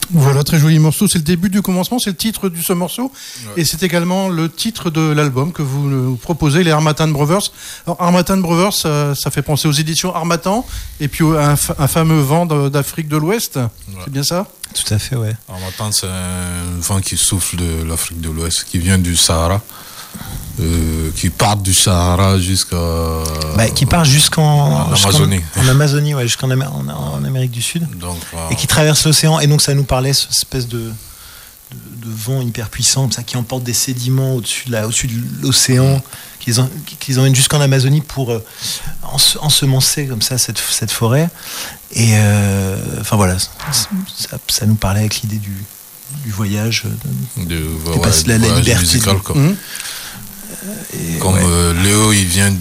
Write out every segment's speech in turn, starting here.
Voilà, très joli morceau. C'est le début du commencement, c'est le titre de ce morceau. Ouais. Et c'est également le titre de l'album que vous nous proposez, les Harmattan Brothers. Alors, Harmattan Brothers, ça fait penser aux éditions Harmattan et puis un fameux vent d'Afrique de l'Ouest. Ouais. C'est bien ça ? Tout à fait, ouais. Harmattan, c'est un vent qui souffle de l'Afrique de l'Ouest, qui vient du Sahara. Qui part du Sahara jusqu'à... qui part en Amazonie. En Amazonie, ouais, jusqu'en Amérique du Sud. Donc, et qui traverse l'océan. Et donc ça nous parlait, cette espèce de vent hyper puissant, comme ça, qui emporte des sédiments au-dessus de l'océan, qu'ils emmènent jusqu'en Amazonie pour ensemencer comme ça cette forêt. Et enfin voilà, ça nous parlait avec l'idée du voyage, la liberté. Musical, comme Léo, il vient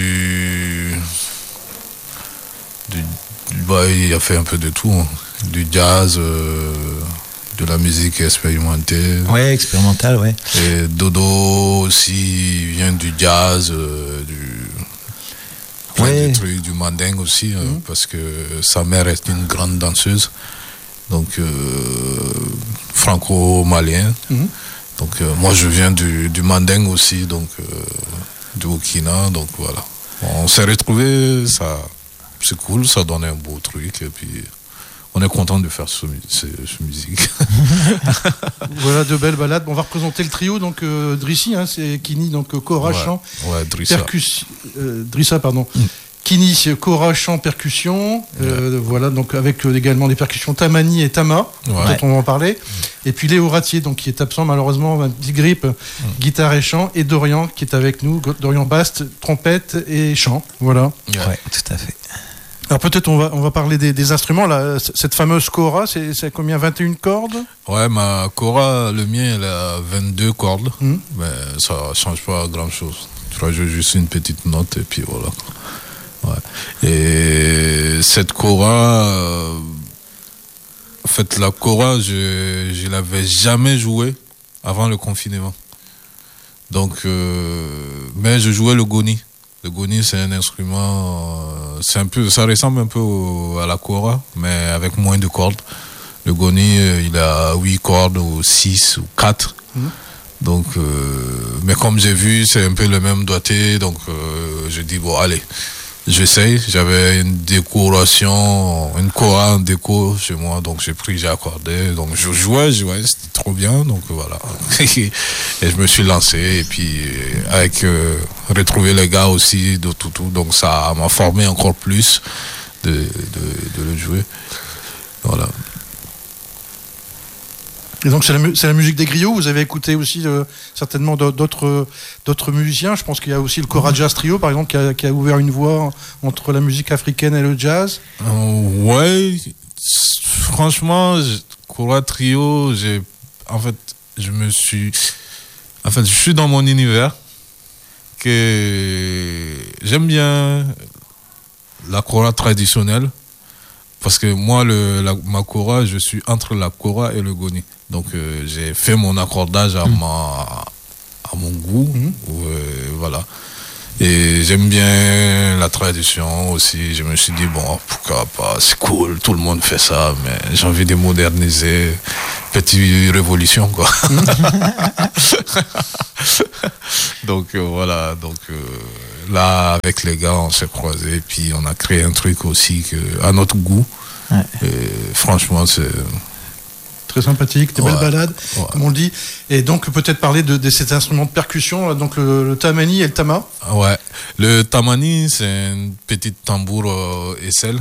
il a fait un peu de tout, hein. Du jazz, de la musique expérimentée. Ouais, expérimentale, ouais. Et Dodo aussi vient du jazz, des trucs, du mandingue aussi, parce que sa mère est une grande danseuse, donc franco-malien. Donc moi je viens du mandingue aussi, donc du Burkina, donc voilà. On s'est retrouvés, ça c'est cool, ça donne un beau truc et puis on est content de faire ce musique. Voilà de belles balades. On va représenter le trio, donc Drissi, hein, c'est Kini, donc Kora, chant, Drissa, pardon. Kini, Kora, chant, percussion. Voilà, donc avec également des percussions Tamani et Tama, dont on va en parler. Et puis Léo Ratier, donc qui est absent malheureusement, un petit grippe, guitare et chant. Et Dorian qui est avec nous, Dorian basse, trompette et chant. Voilà. Ouais, tout à fait. Alors peut-être on va parler des instruments. Là, cette fameuse Kora, c'est combien, 21 cordes ? Ouais, ma Kora, le mien, elle a 22 cordes. Mais ça change pas grand-chose. Tu rajoutes juste une petite note et puis voilà. Ouais. Et cette Kora, en fait, la Kora, je l'avais jamais jouée avant le confinement. Donc, mais je jouais le goni. Le goni, c'est un instrument, ça ressemble un peu à la Kora, mais avec moins de cordes. Le goni, il a 8 cordes ou 6 ou 4. Donc, mais comme j'ai vu, c'est un peu le même doigté, donc je dis bon, allez. J'essaye, j'avais une décoration, une Kora en déco chez moi, donc j'ai accordé, donc je jouais, c'était trop bien, donc voilà. Et je me suis lancé, et puis avec retrouver les gars aussi de tout, donc ça m'a formé encore plus de le jouer. Voilà. Et donc c'est la musique des griots. Vous avez écouté aussi certainement d'autres musiciens. Je pense qu'il y a aussi le Kora Jazz Trio, par exemple, qui a ouvert une voie entre la musique africaine et le jazz. Ouais, franchement, Kora Trio, je suis dans mon univers, que j'aime bien la Kora traditionnelle. Parce que moi, ma Kora, je suis entre la Kora et le goni. Donc, j'ai fait mon accordage à mon goût. Voilà. Et j'aime bien la tradition aussi. Je me suis dit, bon, pourquoi pas, c'est cool, tout le monde fait ça, mais j'ai envie de moderniser. Petite révolution, quoi. Donc, voilà. Donc, là, avec les gars, on s'est croisés, puis on a créé un truc aussi à notre goût. Ouais. Et franchement, c'est très sympathique, des belles balades, comme on le dit. Et donc, peut-être parler de cet instrument de percussion, donc le tamani et le tama. Ouais, le tamani, c'est une petite tambour aisselle.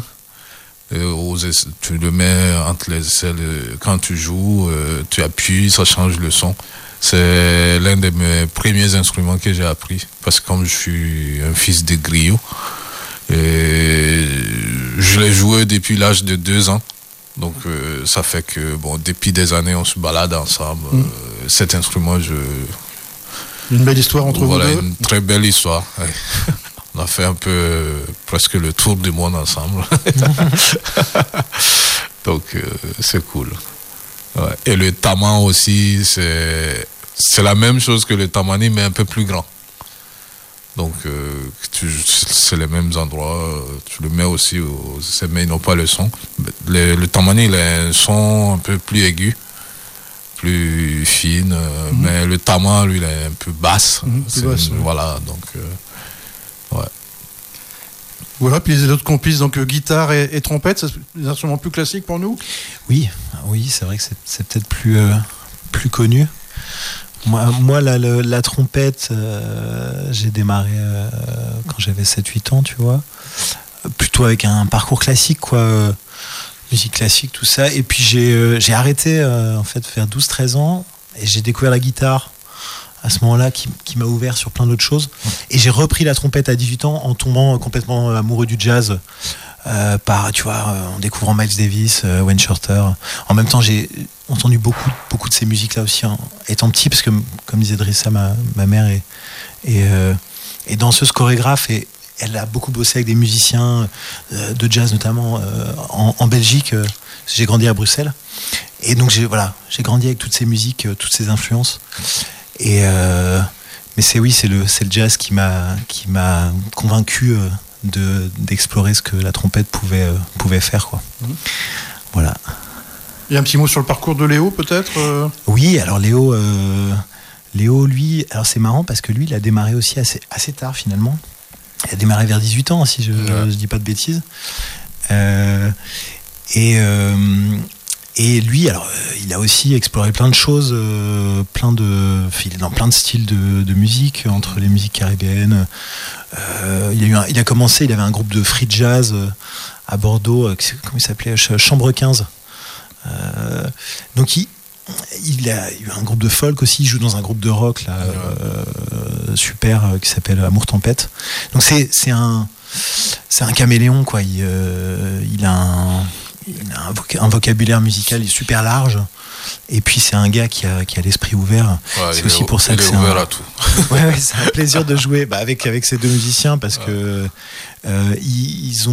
Tu le mets entre les aisselles. Quand tu joues, tu appuies, ça change le son. C'est l'un de mes premiers instruments que j'ai appris. Parce que comme je suis un fils de griot, et je l'ai joué depuis l'âge de 2 ans. Donc ça fait que depuis des années on se balade ensemble. Cet instrument, une belle histoire entre vous deux. Voilà, une très belle histoire. On a fait un peu presque le tour du monde ensemble. Donc c'est cool. Ouais. Et le tama aussi, c'est la même chose que le tamani, mais un peu plus grand. Donc, c'est les mêmes endroits. Tu le mets aussi, mais ils n'ont pas le son. Le tamani, il a un son un peu plus aigu, plus fine, mais le tama, lui, il est un peu basse. Voilà, donc, ouais. Voilà, puis les autres complices, donc guitare et trompette, c'est des instruments plus classiques pour nous ? Oui, c'est vrai que c'est peut-être plus connu. Moi la trompette, j'ai démarré quand j'avais 7-8 ans, tu vois. Plutôt avec un parcours classique, quoi. Musique classique, tout ça. Et puis j'ai arrêté, en fait, vers 12-13 ans. Et j'ai découvert la guitare à ce moment-là qui m'a ouvert sur plein d'autres choses. Et j'ai repris la trompette à 18 ans en tombant complètement amoureux du jazz. En découvrant Miles Davis, Wayne Shorter. En même temps, j'ai entendu beaucoup de ces musiques-là aussi, étant petit, parce que, comme disait Drissa, ma mère est danseuse chorégraphe, et elle a beaucoup bossé avec des musiciens de jazz, notamment en Belgique. J'ai grandi à Bruxelles. Et donc, j'ai grandi avec toutes ces musiques, toutes ces influences. Mais c'est le jazz qui m'a convaincu d'explorer ce que la trompette pouvait faire, quoi. Voilà. Et un petit mot sur le parcours de Léo, peut-être Oui, alors Léo, lui, alors c'est marrant parce que lui, il a démarré aussi assez tard, finalement. Il a démarré vers 18 ans, si je dis pas de bêtises. Et lui, alors, il a aussi exploré plein de choses, il est dans plein de styles de musique, entre les musiques caribéennes. Il avait un groupe de free jazz à Bordeaux, comment il s'appelait, Chambre 15. Donc il a eu un groupe de folk aussi, il joue dans un groupe de rock là, super, qui s'appelle Amour Tempête. Donc c'est un caméléon, quoi. Il a un vocabulaire musical super large, et puis c'est un gars qui a l'esprit ouvert. C'est aussi pour ça que c'est ouvert à tout. Ouais, c'est un plaisir de jouer avec ces deux musiciens, parce que ils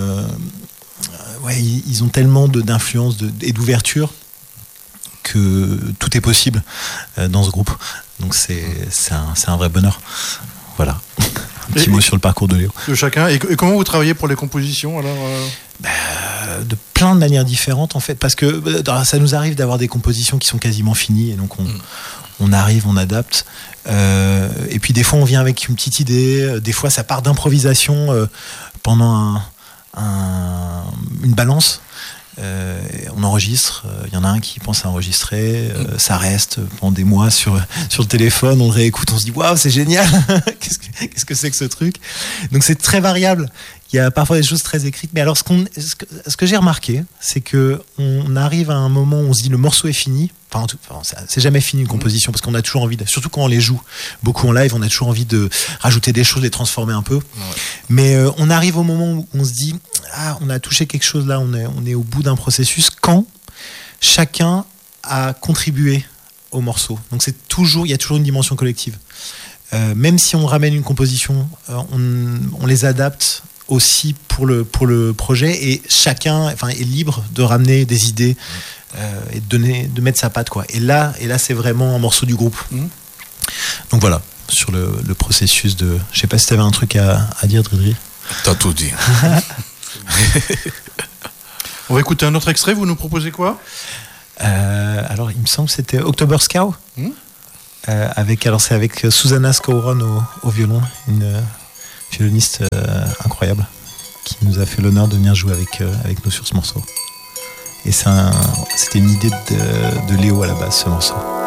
ont tellement d'influence et d'ouverture que tout est possible dans ce groupe. Donc c'est un vrai bonheur. Voilà. Un petit mot sur le parcours de Léo. De chacun. Et comment vous travaillez pour les compositions, alors de plein de manières différentes, en fait, parce que ça nous arrive d'avoir des compositions qui sont quasiment finies, et donc on arrive, on adapte. Et puis des fois on vient avec une petite idée, des fois ça part d'improvisation pendant une balance. On enregistre, il y en a un qui pense à enregistrer, ça reste pendant des mois sur le téléphone, on le réécoute, on se dit waouh, c'est génial. Qu'est-ce que c'est que ce truc. Donc c'est très variable. Il y a parfois des choses très écrites, mais alors ce que j'ai remarqué, c'est que on arrive à un moment où on se dit le morceau est fini. C'est jamais fini une composition, parce qu'on a toujours envie, surtout quand on les joue beaucoup en live, on a toujours envie de rajouter des choses, les transformer un peu. Ouais. Mais on arrive au moment où on se dit on a touché quelque chose là, on est au bout d'un processus, quand chacun a contribué au morceau. Donc il y a toujours une dimension collective. Même si on ramène une composition, on les adapte aussi pour le projet, et chacun est libre de ramener des idées et de mettre sa patte, quoi. Et là c'est vraiment un morceau du groupe. Donc voilà, sur le processus de... Je sais pas si tu avais un truc à dire, Dridri. T'as tout dit. On va écouter un autre extrait, vous nous proposez quoi Alors il me semble que c'était October Scow. C'est avec Susanna Scowron au violon, une violoniste incroyable, qui nous a fait l'honneur de venir jouer avec nous sur ce morceau. Et c'était une idée de Léo à la base, ce morceau.